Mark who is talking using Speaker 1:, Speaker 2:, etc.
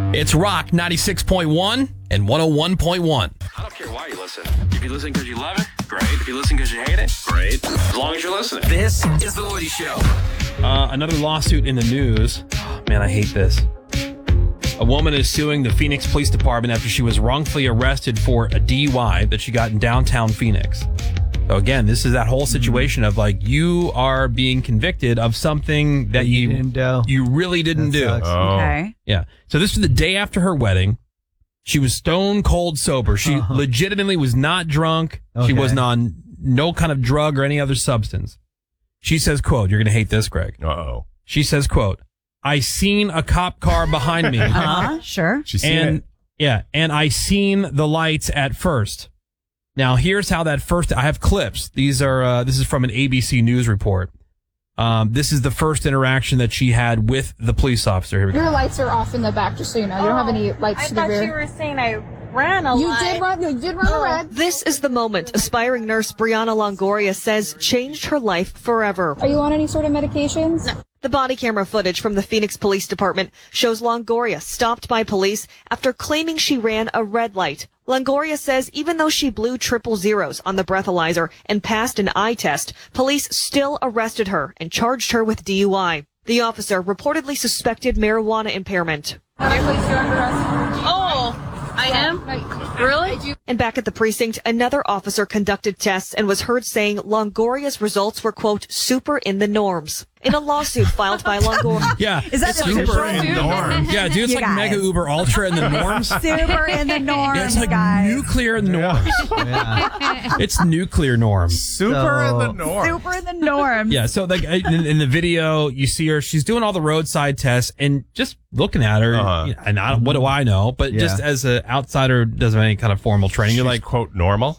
Speaker 1: It's Rock 96.1 and 101.1.
Speaker 2: I don't care why you listen. If you listen because you love it, great. If you listen because you hate it, great. As long as you're listening.
Speaker 3: This is The Woody Show.
Speaker 1: Another lawsuit in the news. Oh, man, I hate this. A woman is suing the Phoenix Police Department after she was wrongfully arrested for a DUI that she got in downtown Phoenix. So again, this is that whole situation of like you are being convicted of something that you really didn't do.
Speaker 4: Okay.
Speaker 1: Yeah. So this was the day after her wedding. She was stone cold sober. She legitimately was not drunk.
Speaker 5: Okay.
Speaker 1: She wasn't on no kind of drug or any other substance. She says, quote, you're going to hate this, Greg.
Speaker 6: Uh-oh.
Speaker 1: She says, quote, I seen a cop car behind me.
Speaker 4: Sure.
Speaker 6: She seen it.
Speaker 1: Yeah, and I seen the lights at first. Now, here's how that first... I have clips. These are... this is from an ABC News report. This is the first interaction that she had with the police officer. Here we go.
Speaker 7: Your lights are off in the back, just so you know. You don't have any lights to the rear.
Speaker 8: I thought you were saying I ran a light.
Speaker 7: You did run a red.
Speaker 8: This is the moment aspiring nurse Brianna Longoria says changed her life forever.
Speaker 7: Are you on any sort of medications?
Speaker 8: No. The body camera footage from the Phoenix Police Department shows Longoria stopped by police after claiming she ran a red light. Longoria says even though she blew triple zeros on the breathalyzer and passed an eye test, police still arrested her and charged her with DUI. The officer reportedly suspected marijuana impairment. Oh, I am? Really? And back at the precinct, another officer conducted tests and was heard saying Longoria's results were, quote, super in the norms. In a lawsuit filed by Longoria.
Speaker 1: Yeah.
Speaker 4: Is that
Speaker 6: Super in norms.
Speaker 1: Yeah, dude, it's like Mega Uber Ultra in the norms.
Speaker 4: Super in the norms,
Speaker 1: Yeah, it's like
Speaker 4: guys.
Speaker 1: nuclear in the norms. It's nuclear norms.
Speaker 6: Super in the norms.
Speaker 4: Super in the norms.
Speaker 1: Yeah, so like in the video, you see her. She's doing all the roadside tests, and just looking at her, and what do I know? But just as an outsider, doesn't have any kind of formal training. You're
Speaker 6: She's,
Speaker 1: like,
Speaker 6: quote, normal?